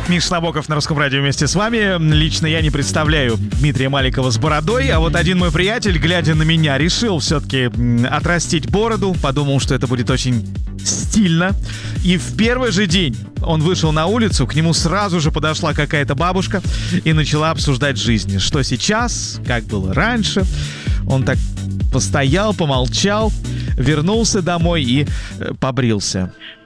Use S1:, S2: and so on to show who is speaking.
S1: Миша Набоков на Русском радио вместе с вами. Лично я не представляю Дмитрия Маликова с бородой, а вот один мой приятель, глядя на меня, решил все-таки отрастить бороду, подумал, что это будет очень стильно. И в первый же день он вышел на улицу, к нему сразу же подошла какая-то бабушка и начала обсуждать жизнь. Что сейчас, как было раньше. Он так постоял, помолчал, вернулся домой и побрился.